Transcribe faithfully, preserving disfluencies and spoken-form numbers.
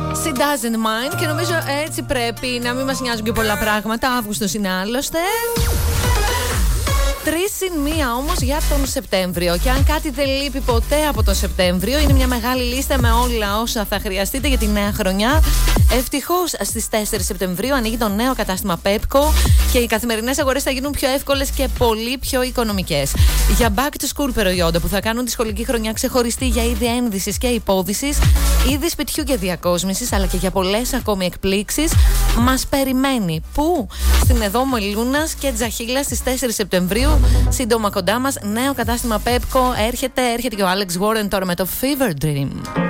She doesn't mind. Και νομίζω έτσι πρέπει να μην μας νοιάζουν και πολλά πράγματα. Αύγουστος είναι άλλωστε. Τρεις συν μία όμως για τον Σεπτέμβριο. Και αν κάτι δεν λείπει ποτέ από τον Σεπτέμβριο, είναι μια μεγάλη λίστα με όλα όσα θα χρειαστείτε για τη νέα χρονιά. Ευτυχώς στις τέσσερις Σεπτεμβρίου ανοίγει το νέο κατάστημα Pepco και οι καθημερινές αγορές θα γίνουν πιο εύκολες και πολύ πιο οικονομικές. Για back to school προϊόντα που θα κάνουν τη σχολική χρονιά ξεχωριστή για είδη ένδυσης και υπόδυσης, είδη σπιτιού και διακόσμησης, αλλά και για πολλές ακόμη εκπλήξεις, μας περιμένει. Πού? Στην Εδώ Μελούνας και Τζαχίλα στις τέσσερις Σεπτεμβρίου. Σύντομα κοντά μας, νέο κατάστημα Pepco. Έρχεται, έρχεται και ο Alex Warren τώρα με το Fever Dream.